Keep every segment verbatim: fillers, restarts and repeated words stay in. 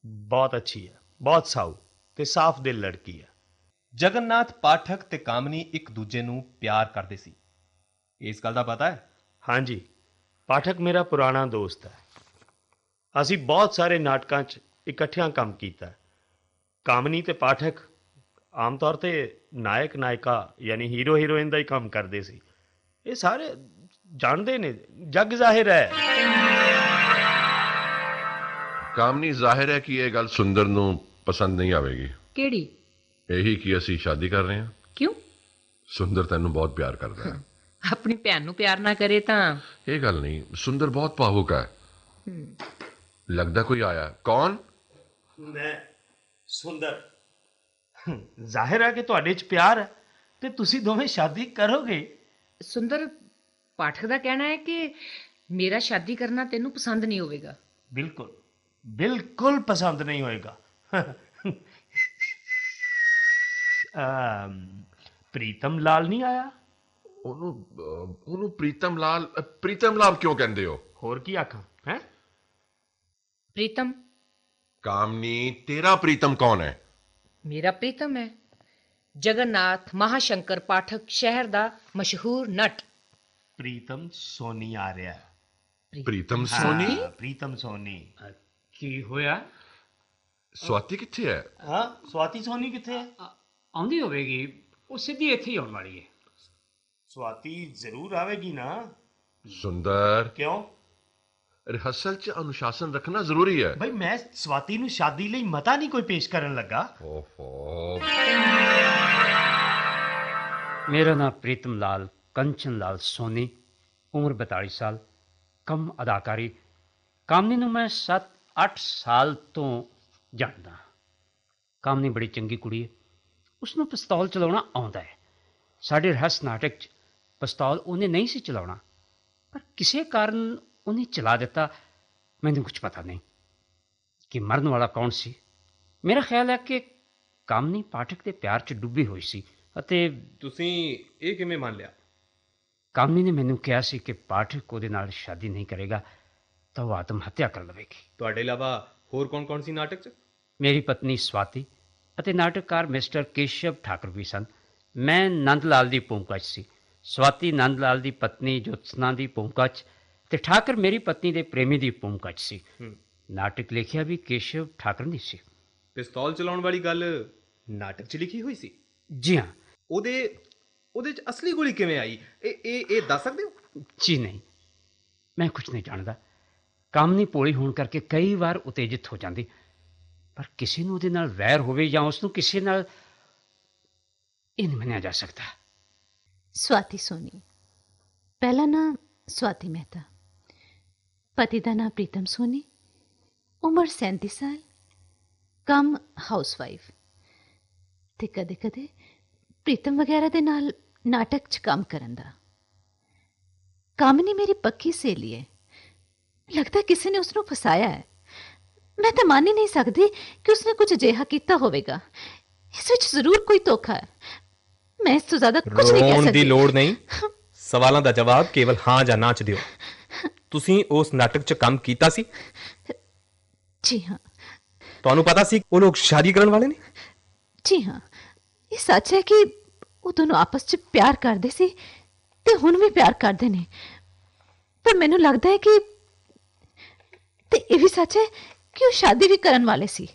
बहुत अच्छी है, बहुत साऊ ते साफ दिल लड़की है। ਜਗਨਨਾਥ ਪਾਠਕ ਤੇ ਕਾਮਨੀ ਇੱਕ ਦੂਜੇ ਨੂੰ ਪਿਆਰ ਕਰਦੇ ਸੀ, ਇਸ ਗੱਲ ਦਾ ਪਤਾ ਹੈ? हाँ जी, पाठक मेरा पुराना दोस्त है। ਅਸੀਂ ਬਹੁਤ ਸਾਰੇ ਨਾਟਕਾਂ 'ਚ ਇਕੱਠਿਆਂ ਕੰਮ ਕੀਤਾ। ਕਾਮਨੀ ਤੇ ਪਾਠਕ ਆਮ ਤੌਰ ਤੇ ਨਾਇਕ ਨਾਇਕਾ ਯਾਨੀ ਹੀਰੋ ਹੀਰੋਇਨ ਦਾ ਹੀ ਕੰਮ ਕਰਦੇ ਸੀ। ਇਹ ਸਾਰੇ ਜਾਣਦੇ ਨੇ, ਜੱਗ ਜ਼ਾਹਿਰ ਹੈ। ਕਾਮਨੀ, ਜ਼ਾਹਿਰ ਹੈ ਕਿ ਇਹ ਗੱਲ ਸੁੰਦਰ ਨੂੰ ਪਸੰਦ ਨਹੀਂ ਆਵੇਗੀ। ਕਿਹੜੀ? ਇਹੀ ਕਿ ਅਸੀਂ ਸ਼ਾਦੀ ਕਰ ਰਹੇ ਹਾਂ। ਕਿਉਂ? ਸੁੰਦਰ ਤੈਨੂੰ ਬਹੁਤ ਪਿਆਰ ਕਰਦਾ ਹੈ। ਆਪਣੀ ਭੈਣ ਨੂੰ ਪਿਆਰ ਨਾ ਕਰੇ ਤਾਂ? ਇਹ ਗੱਲ ਨਹੀਂ, ਸੁੰਦਰ ਬਹੁਤ ਭਾਵੁਕ ਹੈ। ਲੱਗਦਾ ਕੋਈ ਆਇਆ। ਕੌਣ? ਮੈਂ ਸੁੰਦਰ। ਜ਼ਾਹਿਰ ਹੈ ਕਿ ਤੁਹਾਡੇ 'ਚ ਪਿਆਰ ਹੈ ਤੇ ਤੁਸੀਂ ਦੋਵੇਂ ਸ਼ਾਦੀ ਕਰੋਗੇ। ਸੁੰਦਰ, ਪਾਠਕ ਦਾ ਕਹਿਣਾ ਹੈ ਕਿ ਮੇਰਾ ਸ਼ਾਦੀ ਕਰਨਾ ਤੈਨੂੰ ਪਸੰਦ ਨਹੀਂ ਹੋਵੇਗਾ। ਬਿਲਕੁਲ ਬਿਲਕੁਲ ਪਸੰਦ ਨਹੀਂ ਹੋਏਗਾ। ਪ੍ਰੀਤਮ ਲਾਲ ਨਹੀਂ ਆਇਆ? ਉਹਨੂੰ ਅਹ, ਉਹਨੂੰ ਪ੍ਰੀਤਮ ਲਾਲ ਅਹ, ਪ੍ਰੀਤਮ ਲਾਲ ਕਿਉਂ ਕਹਿੰਦੇ ਹੋ? ਹੋਰ ਕੀ ਆਖਾਂ ਹੈ? ਪ੍ਰੀਤਮ? ਕਾਮਨੀ, ਤੇਰਾ ਪ੍ਰੀਤਮ ਕੌਣ ਹੈ? ਮੇਰਾ ਪ੍ਰੀਤਮ ਹੈ ਜਗਨਨਾਥ ਮਹਾਸ਼ੰਕਰ ਪਾਠਕ, ਸ਼ਹਿਰ ਦਾ ਮਸ਼ਹੂਰ ਨਟ। ਪ੍ਰੀਤਮ ਸੋਨੀ ਆ ਰਿਹਾ ਹੈ। ਪ੍ਰੀਤਮ ਸੋਨੀ? ਹਾਂ, ਪ੍ਰੀਤਮ ਸੋਨੀ। ਕੀ ਹੋਇਆ? ਸਵਾਤੀ ਕਿੱਥੇ ਹੈ? ਹਾਂ, ਸਵਾਤੀ ਸੋਨੀ ਕਿੱਥੇ ਹੈ? ਆਉਂਦੀ ਹੋਵੇਗੀ, ਉਹ ਸਿੱਧੀ ਇੱਥੇ ਹੀ ਆਉਣ ਵਾਲੀ ਹੈ। ਸਵਾਤੀ ਜ਼ਰੂਰ ਆਵੇਗੀ ਨਾ। ਸੁੰਦਰ, ਕਿਉਂ? ਰਿਹਰਸਲ 'ਚ ਅਨੁਸ਼ਾਸਨ ਰੱਖਣਾ ਜ਼ਰੂਰੀ ਹੈ। ਬਈ ਮੈਂ ਸਵਾਤੀ ਨੂੰ ਸ਼ਾਦੀ ਲਈ ਮਤਾ ਨਹੀਂ ਕੋਈ ਪੇਸ਼ ਕਰਨ ਲੱਗਾ। ਓਹੋ। ਮੇਰਾ ਨਾਮ ਪ੍ਰੀਤਮ ਲਾਲ ਕੰਚਨ ਲਾਲ ਸੋਨੀ, ਉਮਰ ਬਤਾਲੀ ਸਾਲ, ਕੰਮ ਅਦਾਕਾਰੀ। ਕਾਮਨੀ ਨੂੰ ਮੈਂ ਸੱਤ ਅੱਠ ਸਾਲ ਤੋਂ ਜਾਣਦਾ। ਕਾਮਨੀ ਬੜੀ ਚੰਗੀ ਕੁੜੀ ਹੈ, ਉਸਨੂੰ ਪਿਸਤੌਲ ਚਲਾਉਣਾ ਆਉਂਦਾ ਹੈ। ਸਾਡੇ ਰਹੱਸ ਨਾਟਕ 'ਚ ਪਿਸਤੌਲ ਉਹਨੇ ਨਹੀਂ ਸੀ ਚਲਾਉਣਾ, ਪਰ ਕਿਸੇ ਕਾਰਨ ਉਹਨੇ ਚਲਾ ਦਿੱਤਾ। ਮੈਨੂੰ ਕੁਝ ਪਤਾ ਨਹੀਂ ਕਿ ਮਰਨ ਵਾਲਾ ਕੌਣ ਸੀ। ਮੇਰਾ ਖਿਆਲ ਹੈ ਕਿ ਕਾਮਨੀ ਪਾਠਕ ਦੇ ਪਿਆਰ 'ਚ ਡੁੱਬੀ ਹੋਈ ਸੀ ਅਤੇ ਤੁਸੀਂ ਇਹ ਕਿਵੇਂ ਮੰਨ ਲਿਆ? ਕਾਮਨੀ ਨੇ ਮੈਨੂੰ ਕਿਹਾ ਸੀ ਕਿ ਪਾਠਕ ਉਹਦੇ ਨਾਲ ਸ਼ਾਦੀ ਨਹੀਂ ਕਰੇਗਾ ਤਾਂ ਉਹ ਆਤਮ ਹੱਤਿਆ ਕਰ ਲਵੇਗੀ। ਤੁਹਾਡੇ ਇਲਾਵਾ ਹੋਰ ਕੌਣ ਕੌਣ ਸੀ ਨਾਟਕ 'ਚ? ਮੇਰੀ ਪਤਨੀ ਸਵਾਤੀ ਅਤੇ ਨਾਟਕਕਾਰ ਮਿਸਟਰ ਕੇਸ਼ਵ ਠਾਕੁਰ ਵੀ ਸਨ। ਮੈਂ ਨੰਦ ਲਾਲ ਦੀ ਭੂਮਿਕਾ 'ਚ ਸੀ, ਸਵਾਤੀ ਨੰਦ ਲਾਲ ਦੀ ਪਤਨੀ ਜੋਤਸਨਾ ਦੀ ਭੂਮਿਕਾ 'ਚ ਤੇ ਠਾਕੁਰ ਮੇਰੀ ਪਤਨੀ ਦੇ ਪ੍ਰੇਮੀ ਦੀ ਭੂਮਿਕਾ 'ਚ ਸੀ। ਨਾਟਕ ਲਿਖਿਆ ਵੀ ਕੇਸ਼ਵ ਠਾਕੁਰ ਨੇ ਸੀ। ਪਿਸਤੌਲ ਚਲਾਉਣ ਵਾਲੀ ਗੱਲ ਨਾਟਕ 'ਚ ਲਿਖੀ ਹੋਈ ਸੀ? ਜੀ ਹਾਂ। ਉਹਦੇ ਉਹਦੇ 'ਚ ਅਸਲੀ ਗੋਲੀ ਕਿਵੇਂ ਆਈ, ਇਹ ਇਹ ਇਹ ਦੱਸ ਸਕਦੇ ਹੋ? ਜੀ ਨਹੀਂ, ਮੈਂ ਕੁਝ ਨਹੀਂ ਜਾਣਦਾ। ਕਾਮਨੀ ਭੋਲੀ ਹੋਣ ਕਰਕੇ ਕਈ ਵਾਰ ਉਤੇਜਿਤ ਹੋ ਜਾਂਦੀ, ਪਰ ਕਿਸੇ ਨੂੰ ਉਹਦੇ ਨਾਲ ਵੈਰ ਹੋਵੇ ਜਾਂ ਉਸ ਨੂੰ ਕਿਸੇ ਨਾਲ, ਇਹ ਨਹੀਂ ਮੰਨਿਆ ਜਾ ਸਕਦਾ। ਸਵਾਤੀ ਸੋਨੀ, ਪਹਿਲਾ ਨਾਂ ਸਵਾਤੀ ਮਹਿਤਾ, ਪਤੀ ਦਾ ਨਾਂ ਪ੍ਰੀਤਮ ਸੋਨੀ, ਉਮਰ ਸੈਂਤੀ ਸਾਲ, ਕੰਮ ਹਾਊਸਵਾਈਫ, ਤੇ ਕਦੇ ਕਦੇ ਪ੍ਰੀਤਮ ਵਗੈਰਾ ਦੇ ਨਾਲ ਨਾਟਕ 'ਚ ਕੰਮ ਕਰਨ ਦਾ। ਕਾਮਨੀ ਮੇਰੀ ਪੱਕੀ ਸਹੇਲੀ ਹੈ। ਲੱਗਦਾ ਕਿਸੇ ਨੇ ਉਸਨੂੰ ਫਸਾਇਆ ਹੈ। ਮੈਂ ਤਾਂ ਮੰਨ ਹੀ ਨਹੀਂ ਸਕਦੀ ਕਿ ਉਸਨੇ ਕੁਝ ਅਜਿਹਾ ਕੀਤਾ ਹੋਵੇਗਾ। ਇਸ ਵਿੱਚ ਜ਼ਰੂਰ ਕੋਈ ਧੋਖਾ ਹੈ। ਮੈਂ ਇਸ ਤੋਂ ਜ਼ਿਆਦਾ ਕੁਝ ਨਹੀਂ ਕਹਿ ਸਕਦੀ। ਰੋਣ ਦੀ ਲੋੜ ਨਹੀਂ, ਸਵਾਲਾਂ ਦਾ ਜਵਾਬ ਕੇਵਲ ਹਾਂ ਜਾਂ ਨਾ 'ਚ ਦਿਓ। ਤੁਸੀਂ ਉਸ ਨਾਟਕ 'ਚ ਕੰਮ ਕੀਤਾ ਸੀ? ਜੀ ਹਾਂ। ਤੁਹਾਨੂੰ ਪਤਾ ਸੀ ਉਹ ਲੋਕ ਸ਼ਾਦੀ ਕਰਨ ਵਾਲੇ ਨੇ? ਜੀ ਹਾਂ, ਇਹ ਸੱਚ ਹੈ ਕਿ ਉਹ ਦੋਨੋਂ ਆਪਸ 'ਚ ਪਿਆਰ ਕਰਦੇ ਸੀ ਤੇ ਹੁਣ ਵੀ ਪਿਆਰ ਕਰਦੇ ਨੇ। ਪਰ ਮੈਨੂੰ ਲੱਗਦਾ ਹੈ ਕਿ ਤੇ ਇਹ ਵੀ ਸੱਚ ਹੈ ਕਿ ਉਹ ਸ਼ਾਦੀ ਵੀ ਕਰਨ ਵਾਲੇ ਸੀ।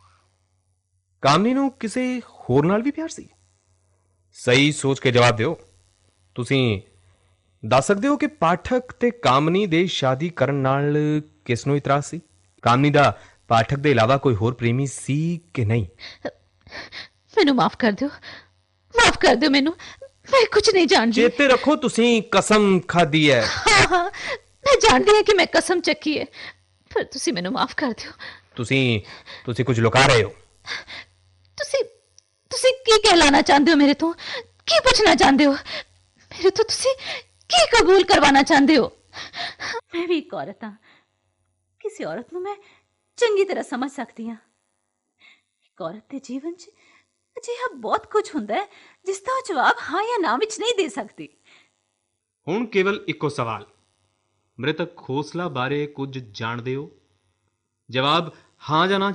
ਕਾਮਨੀ ਨੂੰ ਕਿਸੇ ਹੋਰ ਨਾਲ ਵੀ ਪਿਆਰ ਸੀ? ਸਹੀ ਸੋਚ ਕੇ ਜਵਾਬ ਦਿਓ। ਤੁਸੀਂ ਦੱਸ ਸਕਦੇ ਹੋ ਕਿ ਪਾਠਕ ਤੇ ਕਾਮਨੀ ਦੇ ਸ਼ਾਦੀ ਕਰਨ ਨਾਲ ਕਿਸ ਨੂੰ ਇਤਰਾਜ਼ ਸੀ? ਕਾਮਨੀ ਦਾ ਪਾਠਕ ਦੇ ਇਲਾਵਾ ਕੋਈ ਹੋਰ ਪ੍ਰੇਮੀ ਸੀ ਕਿ ਨਹੀਂ? ਮੈਨੂੰ ਮਾਫ ਕਰ ਦਿਓ, ਮਾਫ ਕਰ ਦਿਓ ਮੈਨੂੰ। ਮੈਂ ਕੁਝ ਨਹੀਂ ਜਾਣਦੀ। ਚੇਤੇ ਰੱਖੋ, ਤੁਸੀਂ ਕਸਮ ਖਾਧੀ ਹੈ। ਹਾਂ ਹਾਂ, ਮੈਂ ਜਾਣਦੀ ਹਾਂ ਕਿ ਮੈਂ ਕਸਮ ਚੱਕੀ ਹੈ, ਪਰ ਤੁਸੀਂ ਮੈਨੂੰ ਮਾਫ ਕਰ ਦਿਓ। ਤੁਸੀਂ ਤੁਸੀਂ ਕੁਝ ਲੁਕਾ ਰਹੇ ਹੋ। ਤੁਸੀਂ ਤੁਸੀਂ ਕੀ ਕਹਿਲਾਣਾ ਚਾਹੁੰਦੇ ਹੋ ਮੇਰੇ ਤੋਂ? ਕੀ ਪੁੱਛਣਾ ਚਾਹੁੰਦੇ ਹੋ ਮੇਰੇ ਤੋਂ? ਤੁਸੀਂ ਕੀ ਕਬੂਲ ਕਰਵਾਉਣਾ ਚਾਹੁੰਦੇ ਹੋ? ਮੈਂ ਵੀ ਇੱਕ ਔਰਤ ਹਾਂ। ਕਿਸੇ ਔਰਤ ਨੂੰ ਮੈਂ ਚੰਗੀ ਤਰ੍ਹਾਂ ਸਮਝ ਸਕਦੀ ਹਾਂ। ਇੱਕ ਔਰਤ ਦੇ ਜੀਵਨ 'ਚ ਅਜਿਹਾ ਬਹੁਤ ਕੁਝ ਹੁੰਦਾ ਹੈ ਜਿਸ ਦਾ ਉਹ ਜਵਾਬ ਹਾਂ ਜਾਂ ਨਾ ਵਿੱਚ ਨਹੀਂ ਦੇ ਸਕਦੀ। ਹੁਣ ਕੇਵਲ ਇੱਕੋ ਸਵਾਲ, ਮ੍ਰਿਤਕ ਖੋਸਲਾ ਬਾਰੇ ਕੁਝ ਜਾਣਦੇ ਹੋ? ਜਵਾਬ ਹਾਂ ਜਾਂ ਨਾ